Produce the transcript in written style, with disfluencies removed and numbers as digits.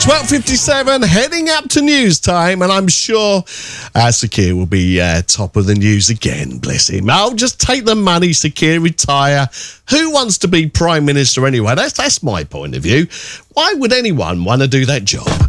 12:57, heading up to news time, and I'm sure Sakir will be top of the news again, bless him. I'll just take the money, Sakir, retire. Who wants to be Prime Minister anyway? That's my point of view. Why would anyone want to do that job?